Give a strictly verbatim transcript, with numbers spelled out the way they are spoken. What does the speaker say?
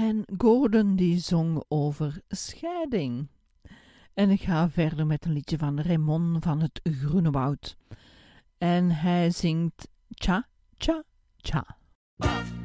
En Gordon die zong over scheiding. En ik ga verder met een liedje van Raymond van het Groene Woud. En hij zingt Tja, tja, tja.